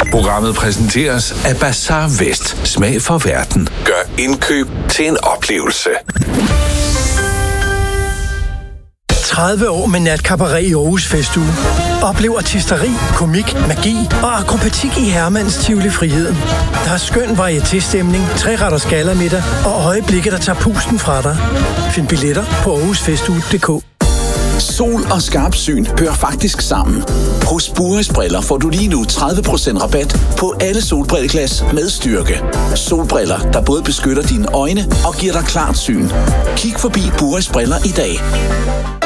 Programmet præsenteres af Bazaar Vest. Smag for verden. Gør indkøb til en oplevelse. 30 år med natkabaret i Aarhus Festuge. Oplev artisteri, komik, magi og akrobatik i Hermans Tivoli Friheden. Der er skøn varieté-stemning, 3-retters gallamiddag og øjeblikke, der tager pusten fra dig. Find billetter på aarhusfestuge.dk. Sol og skarp syn hører faktisk sammen. Hos Buris Briller får du lige nu 30% rabat på alle solbrilleglas med styrke. Solbriller, der både beskytter dine øjne og giver dig klart syn. Kig forbi Buris Briller i dag.